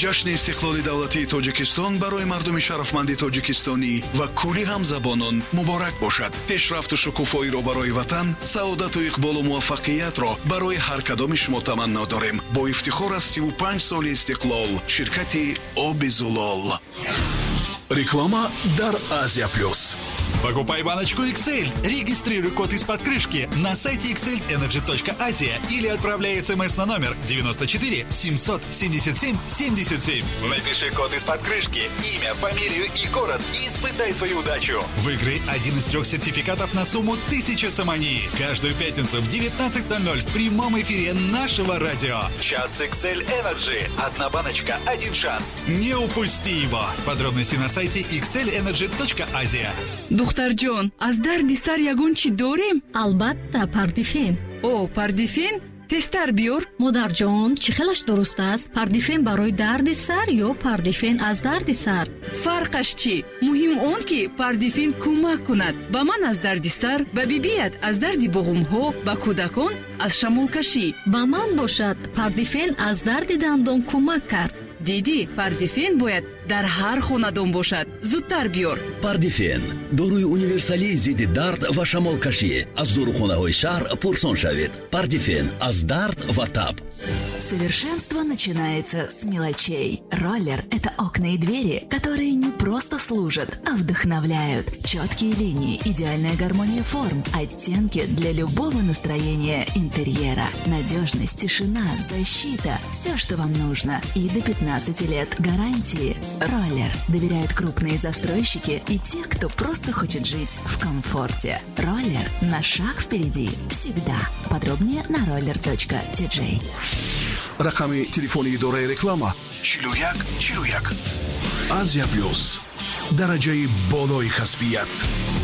ҷашни истиқлоли давлатии тоҷикистон барои мардуми шарафманди тоҷикистонӣ ва кулли ҳамзабонон муборак бошад. пешрафту шукуфоиро барои ватан, саодату иқболу муваффақиятро барои ҳар кадоми шумо таманно дорем. бо ифтихор аз 35 соли истиқлол, ширкати Оби Зулол. Реклама дар Азия Плюс. Покупай баночку XL, регистрируй код из-под крышки на сайте xlenergy.asia или отправляй смс на номер 94 777 77. Напиши код из-под крышки, имя, фамилию и город и испытай свою удачу. Выиграй один из 3 сертификатов на сумму 1000 самани. Каждую пятницу в 19:00 в прямом эфире нашего радио. Час XL Energy. Одна баночка, один шанс. Не упусти его. Подробности на сайте xlenergy.asia. духтарҷон, аз дарди сар ягон чӣ дорем? албатта, пардифен. О, пардифен? тезтар биёр. модарҷон, чӣ хелаш дуруст аст? Пардифен барои дарди сар ё пардифен аз дарди сар? фарқаш чӣ? муҳим он ки пардифен кӯмак кунад ба ман аз дарди сар, ба бибият аз дарди буғумҳо, ба кӯдакон аз шамолкашӣ. ба ман бошад, пардифен аз дарди дандон кӯмак кард. диди, пардифен бояд дар ҳар хонадон бошад. зудтар биёр. пардифен доруи универсалии зидди дард ва шамолкашӣ. аз дорухонаҳои шаҳр пурсон шавед. пардифен аз дард ва таб. Совершенство начинается с мелочей. Роллер – это окна и двери, которые не просто служат, а вдохновляют. Четкие линии, идеальная гармония форм, оттенки для любого настроения интерьера. Надежность, тишина, защита – все, что вам нужно. И до 15 лет гарантии. Роллер доверяют крупные застройщики и те, кто просто хочет жить в комфорте. Роллер – на шаг впереди. Всегда. Подробнее на roller.tj. рақами телефони идораи реклама 41 41. Азия Плюс. дараҷаи болои касбият.